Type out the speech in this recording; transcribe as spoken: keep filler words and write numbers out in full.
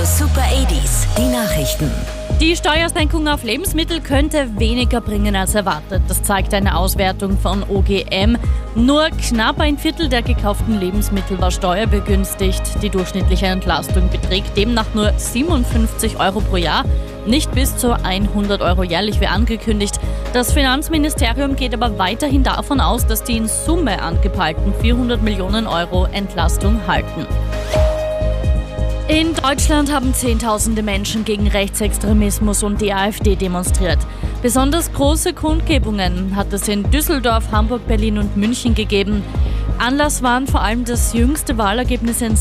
Super achtziger, die Nachrichten. Die Steuersenkung auf Lebensmittel könnte weniger bringen als erwartet. Das zeigt eine Auswertung von O G M. Nur knapp ein Viertel der gekauften Lebensmittel war steuerbegünstigt. Die durchschnittliche Entlastung beträgt demnach nur siebenundfünfzig Euro pro Jahr, nicht bis zu hundert Euro jährlich wie angekündigt. Das Finanzministerium geht aber weiterhin davon aus, dass die in Summe angepeilten vierhundert Millionen Euro Entlastung halten. In Deutschland haben Zehntausende Menschen gegen Rechtsextremismus und die AfD demonstriert. Besonders große Kundgebungen hat es in Düsseldorf, Hamburg, Berlin und München gegeben. Anlass waren vor allem das jüngste Wahlergebnis in